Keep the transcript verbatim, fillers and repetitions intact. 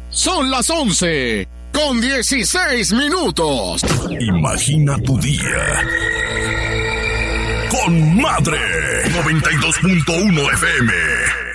Son las once con dieciséis minutos. Imagina tu día con Madre noventa y dos punto uno F M.